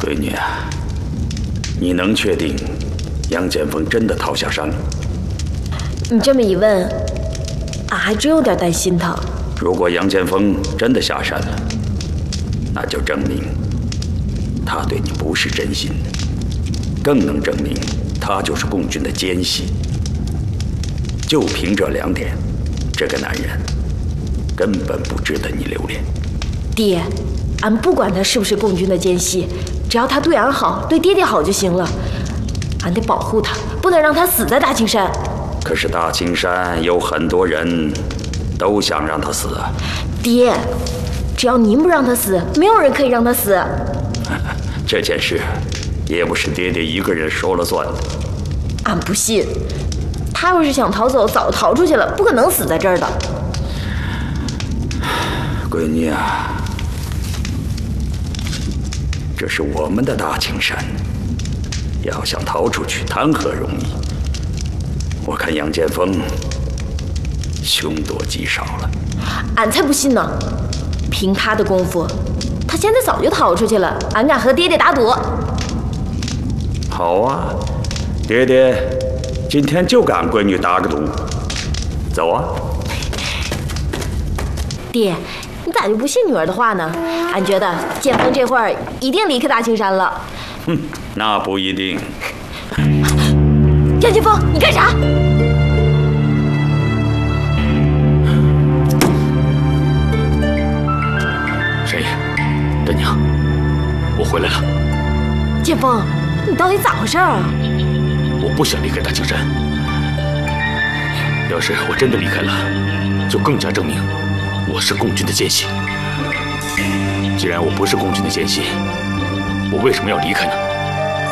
闺女啊，你能确定杨建峰真的逃下山了？ 你这么一问，俺还真有点担心他。 如果杨建峰真的下山了，那就证明他对你不是真心的，更能证明他就是共军的奸细。就凭这2点，这个男人根本不值得你留恋。 爹，俺不管他是不是共军的奸细，只要他对俺好，对爹爹好就行了。俺得保护他，不能让他死在大青山。 可是大青山有很多人都想让他死啊。 爹，只要您不让他死，没有人可以让他死。 这件事也不是爹爹一个人说了算的。 俺不信，他要是想逃走，早逃出去了，不可能死在这儿的。 闺女啊，这是我们的大青山，要想逃出去，谈何容易？我看杨建峰凶多吉少了。 俺才不信呢！凭他的功夫，他现在早就逃出去了。俺敢和爹爹打赌。 好啊，爹爹今天就跟俺闺女打个赌。走啊！ 爹，你咋就不信女儿的话呢？俺觉得建峰这会儿一定离开大青山了。 那不一定。 杨建峰，你干啥？ 神爷，大娘，我回来了。 建峰，你到底咋回事啊？ 我不想离开大青山。要是我真的离开了，就更加证明我是共军的奸细。既然我不是共军的奸细，我为什么要离开呢？